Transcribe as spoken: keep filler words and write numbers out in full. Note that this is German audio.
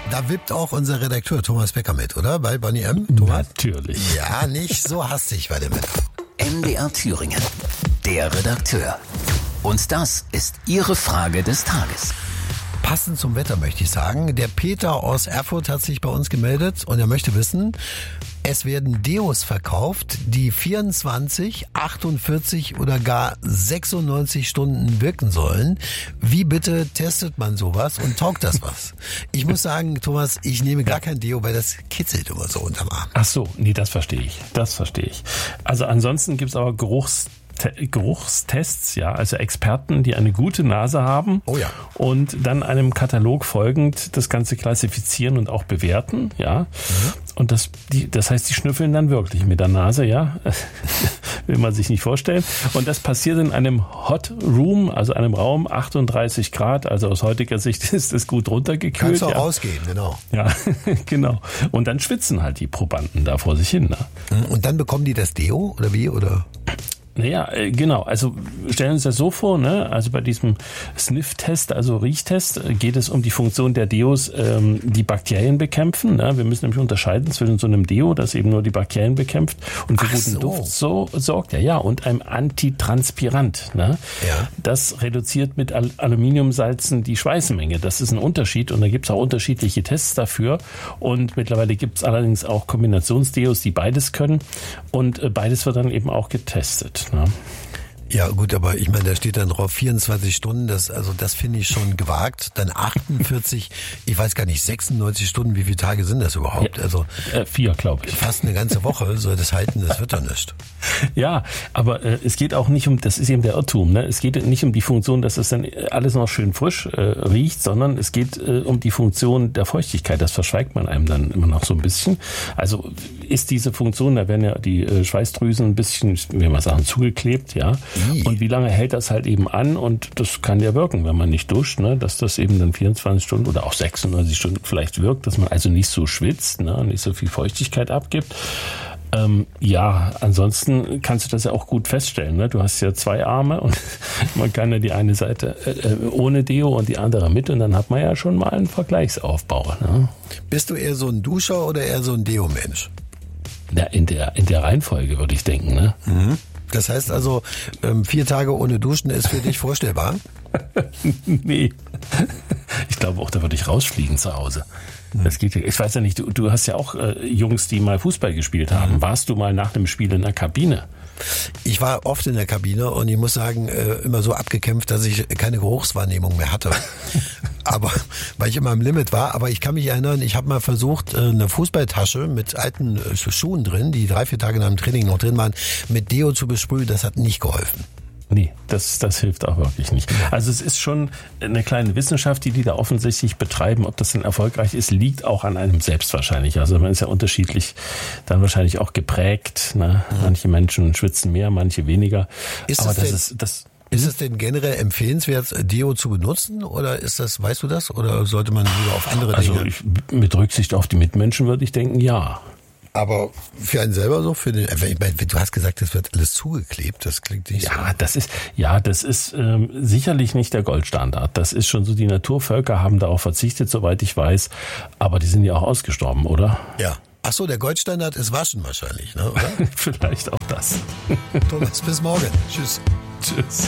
Da wippt auch unser Redakteur Thomas Becker mit, oder? Bei Bonnie M. Thomas? Natürlich. Ja, nicht so hastig war der mit. M D R Thüringen, der Redakteur. Und das ist Ihre Frage des Tages. Passend zum Wetter möchte ich sagen. Der Peter aus Erfurt hat sich bei uns gemeldet und er möchte wissen, es werden Deos verkauft, die vierundzwanzig, achtundvierzig oder gar sechsundneunzig Stunden wirken sollen. Wie bitte testet man sowas und taugt das was? Ich muss sagen, Thomas, ich nehme gar kein Deo, weil das kitzelt immer so unterm Arm. Ach so, nee, das verstehe ich. Das verstehe ich. Also ansonsten gibt's aber Geruchs Geruchstests, ja, also Experten, die eine gute Nase haben oh ja. und dann einem Katalog folgend das Ganze klassifizieren und auch bewerten, ja. Mhm. Und das, die, das heißt, die schnüffeln dann wirklich mit der Nase, ja. Will man sich nicht vorstellen. Und das passiert in einem Hot Room, also einem Raum, achtunddreißig Grad, also aus heutiger Sicht ist es gut runtergekühlt. Kannst du auch ja. rausgehen, genau. Ja, genau. Und dann schwitzen halt die Probanden da vor sich hin. Ne? Und dann bekommen die das Deo oder wie, oder? Naja, genau. Also stellen Sie uns das so vor, ne? Also bei diesem Sniff-Test, also Riechtest, geht es um die Funktion der Deos, ähm, die Bakterien bekämpfen. Ne? Wir müssen nämlich unterscheiden zwischen so einem Deo, das eben nur die Bakterien bekämpft und für Ach guten so. Duft so sorgt, ja, ja, und einem Antitranspirant. Ne? Ja. Das reduziert mit Al- Aluminiumsalzen die Schweißmenge. Das ist ein Unterschied und da gibt es auch unterschiedliche Tests dafür. Und mittlerweile gibt es allerdings auch Kombinationsdeos, die beides können und äh, beides wird dann eben auch getestet. Ne? Ja gut, aber ich meine, da steht dann drauf vierundzwanzig Stunden, das, also das finde ich schon gewagt. Dann achtundvierzig, ich weiß gar nicht, sechsundneunzig Stunden, wie viele Tage sind das überhaupt? Ja, also äh, vier, glaube ich. Fast eine ganze Woche soll das halten, das wird doch nicht. Ja, aber äh, es geht auch nicht um, das ist eben der Irrtum, ne? Es geht nicht um die Funktion, dass es dann alles noch schön frisch äh, riecht, sondern es geht äh, um die Funktion der Feuchtigkeit. Das verschweigt man einem dann immer noch so ein bisschen. Also ist diese Funktion, da werden ja die äh, Schweißdrüsen ein bisschen, wie man sagen, zugeklebt, ja. Und wie lange hält das halt eben an? Und das kann ja wirken, wenn man nicht duscht, ne? Dass das eben dann vierundzwanzig Stunden oder auch sechsundneunzig Stunden vielleicht wirkt, dass man also nicht so schwitzt, ne? Nicht so viel Feuchtigkeit abgibt. Ähm, ja, ansonsten kannst du das ja auch gut feststellen. Ne? Du hast ja zwei Arme und man kann ja die eine Seite äh, ohne Deo und die andere mit und dann hat man ja schon mal einen Vergleichsaufbau. Ne? Bist du eher so ein Duscher oder eher so ein Deo-Mensch? Ja, in der, in der Reihenfolge würde ich denken. Ne? Mhm. Das heißt also, ähm, vier Tage ohne Duschen ist für dich vorstellbar? Nee. Ich glaube auch, da würde ich rausfliegen zu Hause. Das geht ja. Ich weiß ja nicht, du, du hast ja auch äh, Jungs, die mal Fußball gespielt haben. Mhm. Warst du mal nach dem Spiel in der Kabine? Ich war oft in der Kabine und ich muss sagen, äh, immer so abgekämpft, dass ich keine Geruchswahrnehmung mehr hatte. Aber weil ich immer im Limit war. Aber ich kann mich erinnern, ich habe mal versucht, eine Fußballtasche mit alten Schuhen drin, die drei, vier Tage nach dem Training noch drin waren, mit Deo zu besprühen. Das hat nicht geholfen. Nee, das, das hilft auch wirklich nicht. Also es ist schon eine kleine Wissenschaft, die die da offensichtlich betreiben. Ob das denn erfolgreich ist, liegt auch an einem selbst wahrscheinlich. Also man ist ja unterschiedlich dann wahrscheinlich auch geprägt. Ne? Mhm. Manche Menschen schwitzen mehr, manche weniger. Ist Aber das, das denn, ist das. Ist es denn generell empfehlenswert, Deo zu benutzen? Oder ist das, weißt du das? Oder sollte man lieber auf andere also Dinge? Also mit Rücksicht auf die Mitmenschen würde ich denken, ja. Aber für einen selber so, für den, ich meine, du hast gesagt, das wird alles zugeklebt, das klingt nicht ja, so. Ja, das ist, ja, das ist ähm, sicherlich nicht der Goldstandard. Das ist schon so, die Naturvölker haben darauf verzichtet, soweit ich weiß, aber die sind ja auch ausgestorben, oder? Ja. Ach so, der Goldstandard ist Waschen wahrscheinlich, ne? Oder? Vielleicht auch das. Thomas, bis morgen. Tschüss. Tschüss.